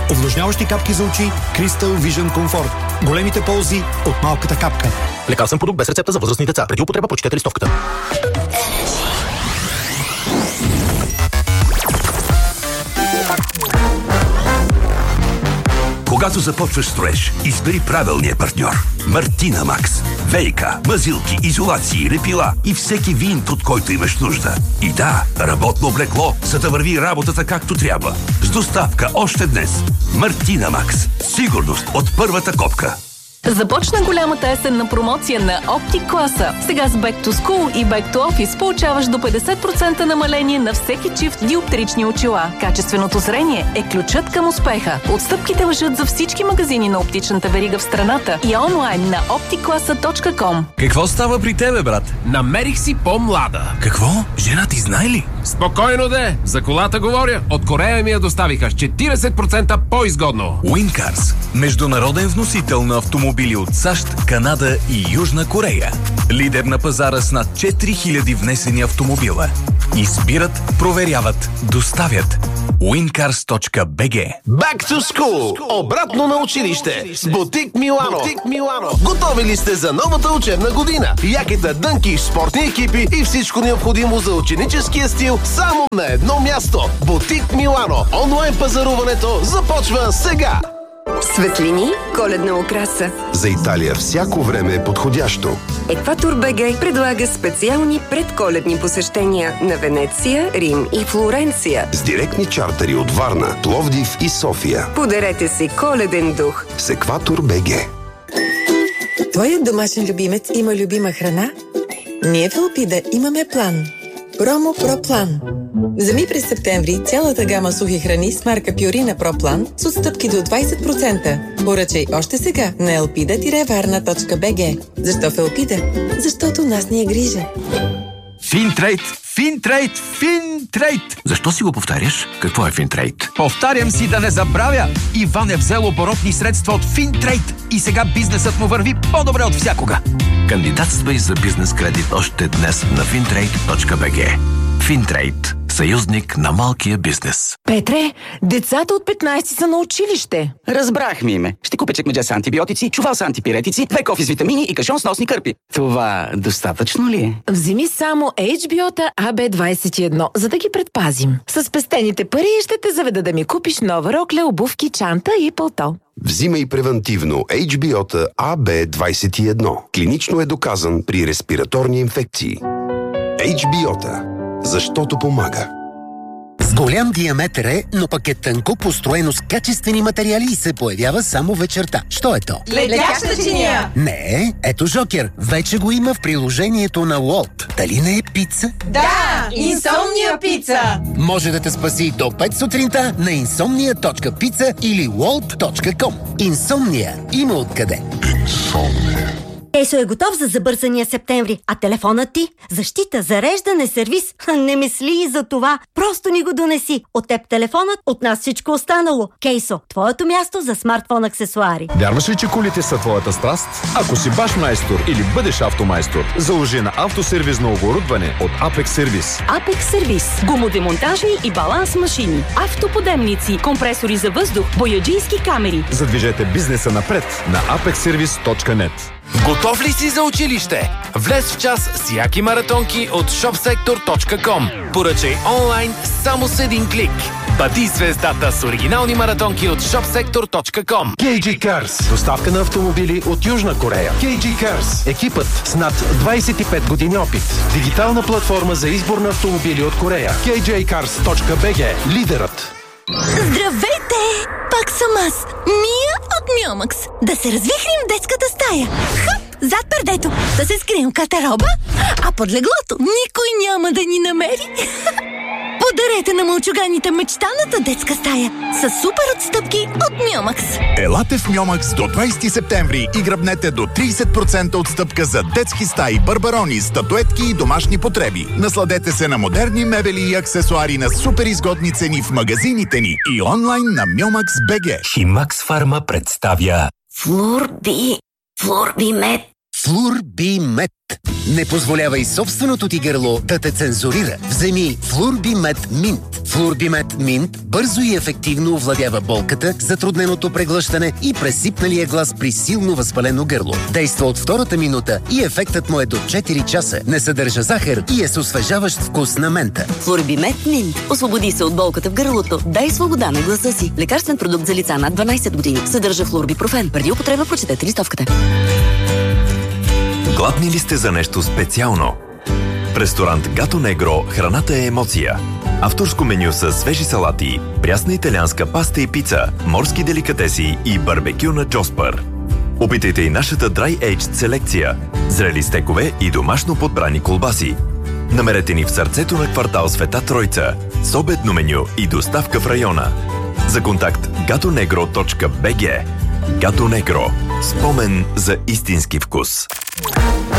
Увлажняващи капки за очи Crystal Vision Comfort. Големите ползи от малката капка. Лекарствен продукт без рецепта за възрастни деца. Преди употреба прочетете листовката. Когато започваш строеж, избери правилния партньор. Мартина Макс. ВиК, мазилки, изолации, репила и всеки вин, от който имаш нужда. И да, работно облекло, за да върви работата както трябва. С доставка още днес. Мартина Макс. Сигурност от първата копка. Започна голямата есенна промоция на OptiClasa. Сега с Back to School и Back to Office получаваш до 50% намаление на всеки чифт диоптрични очила. Качественото зрение е ключът към успеха. Отстъпките важат за всички магазини на оптичната верига в страната и онлайн на opticlasa.com. Какво става при тебе, брат? Намерих си по-млада. Какво? Жена ти знае ли? Спокойно де, за колата говоря. От Корея ми я доставиха с 40% по-изгодно. Уинкарс. Международен вносител на автомобили от САЩ, Канада и Южна Корея. Лидер на пазара с над 4000 внесени автомобила. Избират, проверяват, доставят. Wincars.bg. Back to school! Обратно на училище с Бутик Милано. Готови ли сте за новата учебна година? Яките дънки, спортни екипи и всичко необходимо за ученическия стил само на едно място. Бутик Милано. Онлайн пазаруването започва сега! Светлини, коледна украса. За Италия всяко време е подходящо. Екватор БГ предлага специални предколедни посещения на Венеция, Рим и Флоренция. С директни чартери от Варна, Пловдив и София. Подарете си коледен дух с Екватор БГ. Твоят домашен любимец има любима храна? Ние в Елпида имаме план. Промо Проплан. Вземи през септември цялата гама сухи храни с марка Пюрина Проплан с отстъпки до 20%. Поръчай още сега на elpida-varna.bg. Защо в Елпида? Защото нас ни е грижа. Финтрейд! Финтрейд! Финтрейд! Защо си го повтаряш? Какво е Финтрейд? Повтарям си да не забравя! Иван е взел оборотни средства от Финтрейд и сега бизнесът му върви по-добре от всякога. Кандидатствай за бизнес кредит още днес на fintrade.bg. Финтрейд. Съюзник на малкия бизнес. Петре, децата от 15 са на училище. Разбрах ми име. Ще купя чекмедже с антибиотици, чувал с антипиретици, 2 кофи с витамини и кашон с носни кърпи. Това достатъчно ли е? Вземи само HBO-та AB21, за да ги предпазим. С спестените пари ще те заведа да ми купиш нова рокля, обувки, чанта и палто. Взимай превентивно HBO-та AB21. Клинично е доказан при респираторни инфекции. HBO-та. Защото помага. С голям диаметър е, но пък е тънко, построено с качествени материали и се появява само вечерта. Що е то? Летяща чиния! Не, ето Жокер. Вече го има в приложението на Walt. Дали не е пица? Да! Инсомния пица! Може да те спаси до 5 сутринта на insomnia.pizza или walt.com. Инсомния има откъде. Инсомния. Ейсо е готов за забързания септември, а телефонът ти? Защита, зареждане, сервис. Не мисли и за това. Просто ни го донеси. От теб телефонът, от нас всичко останало. Кейсо, твоето място за смартфон аксесуари. Вярваш ли, че колите са твоята страст? Ако си баш майстор или бъдеш автомайстор, заложи на автосервизно оборудване от Apex Service. Apex Service. Гумодемонтажни и баланс машини. Автоподемници, компресори за въздух, бояджийски камери. Задвижете бизнеса напред на apexservice.net. Готов ли си за училище? Влез в час с яки маратонки от shopsector.com. Поръчай онлайн само с един клик. Бъди звездата с оригинални маратонки от shopsector.com. KG Cars. Доставка на автомобили от Южна Корея. KG Cars. Екипът с над 25 години опит. Дигитална платформа за избор на автомобили от Корея. kjcars.bg. Лидерът. Здравейте! Пак съм аз, Мия от Мьомакс. Да се развихрим в детската стая. Хъп! Зад пердето. Да се скрием катероба, а под леглото никой няма да ни намери. Подарете на мълчуганите мечтаната детска стая с супер отстъпки от Мьомакс. Елате в Мьомакс до 20 септември и гръбнете до 30% отстъпка за детски стаи, барбарони, статуетки и домашни потреби. Насладете се на модерни мебели и аксесуари на супер изгодни цени в магазините ни и онлайн на Myomax.bg. Химакс Фарма представя Флорби мед. Флурбимет. Не позволявай собственото ти гърло да те цензурира. Вземи Флурбимет Минт. Флурбимет Минт бързо и ефективно овладява болката, затрудненото преглъщане и пресипналия глас при силно възпалено гърло. Действа от втората минута и ефектът му е до 4 часа. Не съдържа захар и е с освежаващ вкус на мента. Флурбимет Минт. Освободи се от болката в гърлото. Дай свобода на гласа си. Лекарствен продукт за лица над 12 години. Съдържа флурбипрофен. Преди употреба прочетете листовката. Гладни ли сте за нещо специално? В ресторант Гато Негро храната е емоция. Авторско меню с свежи салати, прясна италианска паста и пица, морски деликатеси и барбекю на Джоспър. Опитайте и нашата Dry Aged селекция, зрели стекове и домашно подбрани колбаси. Намерете ни в сърцето на квартал Света Тройца, с обедно меню и доставка в района. За контакт gatonegro.bg. Гато Негро. Спомен за истински вкус.